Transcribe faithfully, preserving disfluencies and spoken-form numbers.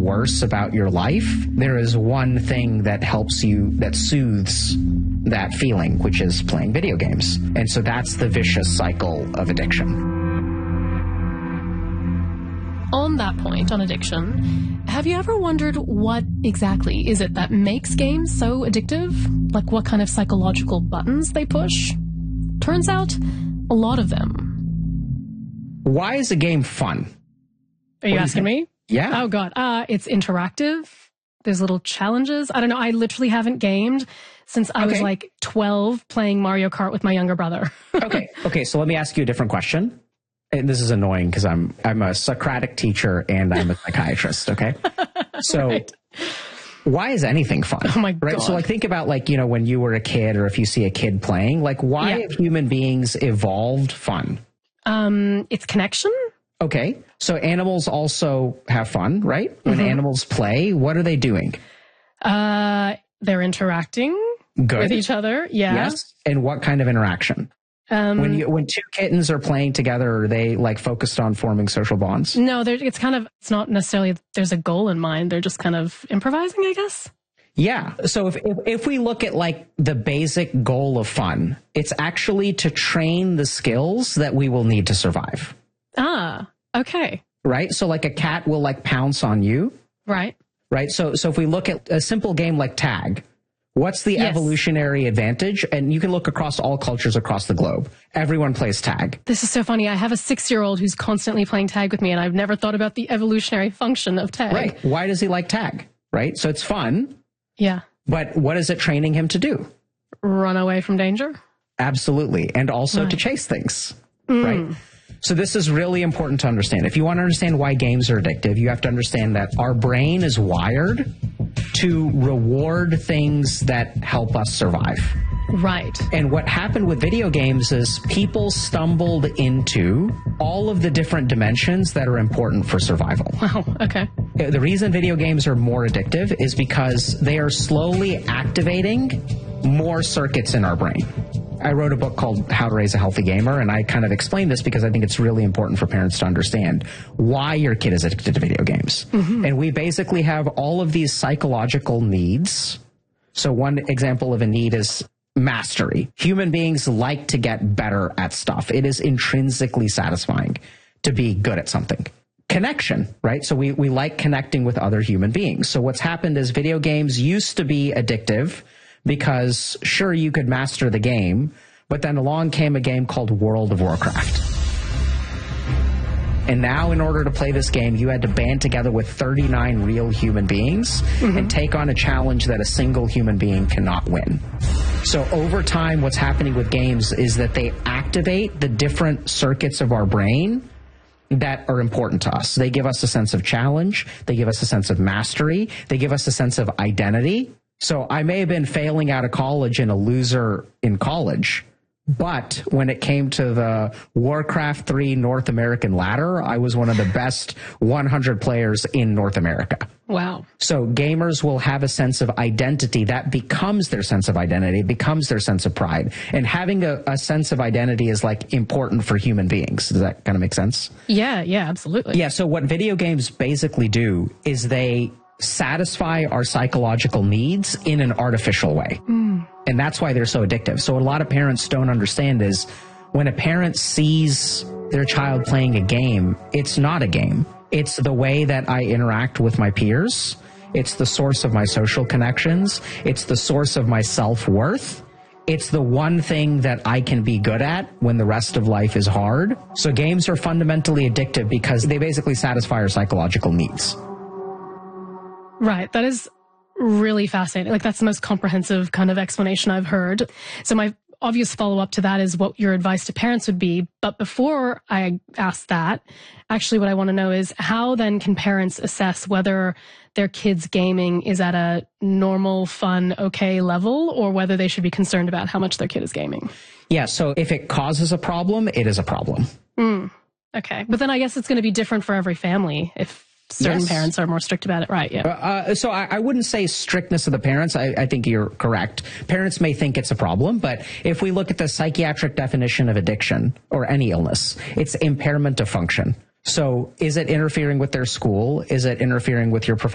worse about your life, there is one thing that helps you, that soothes that feeling, which is playing video games. And so that's the vicious cycle of addiction. On that point, on addiction, have you ever wondered what exactly is it that makes games so addictive? Like what kind of psychological buttons they push? Turns out, a lot of them. Why is a game fun? Are you asking me? Yeah. Oh, God. Uh, it's interactive. There's little challenges. I don't know. I literally haven't gamed since I okay. was like twelve playing Mario Kart with my younger brother. okay. Okay. So let me ask you a different question. And this is annoying because I'm I'm a Socratic teacher and I'm a psychiatrist, okay? So right. Why is anything fun? Oh my right? God. So like think about like, you know, when you were a kid or if you see a kid playing, like why yeah. have human beings evolved fun? Um, it's connection. Okay. So animals also have fun, right? When mm-hmm. animals play, what are they doing? Uh, they're interacting Good. with each other. Yeah. Yes. And what kind of interaction? Um, when you when two kittens are playing together, are they like focused on forming social bonds? No, it's kind of, it's not necessarily there's a goal in mind. They're just kind of improvising, I guess. Yeah. So if, if if we look at like the basic goal of fun, it's actually to train the skills that we will need to survive. Ah, okay. Right. So like a cat will like pounce on you. Right. Right. So so if we look at a simple game like tag. What's the yes. evolutionary advantage? And you can look across all cultures across the globe. Everyone plays tag. This is so funny. I have a six-year-old who's constantly playing tag with me, and I've never thought about the evolutionary function of tag. Right. Why does he like tag? Right. So it's fun. Yeah. But what is it training him to do? Run away from danger? Absolutely. And also right. to chase things. Mm. Right. So this is really important to understand. If you want to understand why games are addictive, you have to understand that our brain is wired to reward things that help us survive. Right. And what happened with video games is people stumbled into all of the different dimensions that are important for survival. Wow, okay. The reason video games are more addictive is because they are slowly activating more circuits in our brain. I wrote a book called How to Raise a Healthy Gamer, and I kind of explained this because I think it's really important for parents to understand why your kid is addicted to video games. Mm-hmm. And we basically have all of these psychological needs. So one example of a need is mastery. Human beings like to get better at stuff. It is intrinsically satisfying to be good at something. Connection, right? So we, we like connecting with other human beings. So what's happened is video games used to be addictive because sure, you could master the game, but then along came a game called World of Warcraft. And now in order to play this game, you had to band together with thirty-nine real human beings mm-hmm. and take on a challenge that a single human being cannot win. So over time, what's happening with games is that they activate the different circuits of our brain that are important to us. They give us a sense of challenge. They give us a sense of mastery. They give us a sense of identity. So I may have been failing out of college and a loser in college, but when it came to the Warcraft three North American ladder, I was one of the best one hundred players in North America. Wow. So gamers will have a sense of identity that becomes their sense of identity, becomes their sense of pride. And having a, a sense of identity is like important for human beings. Does that kind of make sense? Yeah, yeah, absolutely. Yeah, so what video games basically do is they satisfy our psychological needs in an artificial way. Mm. And that's why they're so addictive. So what a lot of parents don't understand is when a parent sees their child playing a game, it's not a game. It's the way that I interact with my peers. It's the source of my social connections. It's the source of my self-worth. It's the one thing that I can be good at when the rest of life is hard. So games are fundamentally addictive because they basically satisfy our psychological needs. Right. That is really fascinating. Like, that's the most comprehensive kind of explanation I've heard. So my obvious follow-up to that is what your advice to parents would be. But before I ask that, actually what I want to know is how then can parents assess whether their kids' gaming is at a normal, fun, okay level, or whether they should be concerned about how much their kid is gaming? Yeah. So if it causes a problem, it is a problem. Mm, okay. But then I guess it's going to be different for every family if certain yes. parents are more strict about it, right? Yeah. Uh, so I, I wouldn't say strictness of the parents. I, I think you're correct. Parents may think it's a problem, but if we look at the psychiatric definition of addiction or any illness, it's impairment of function. So is it interfering with their school? Is it interfering with your profession?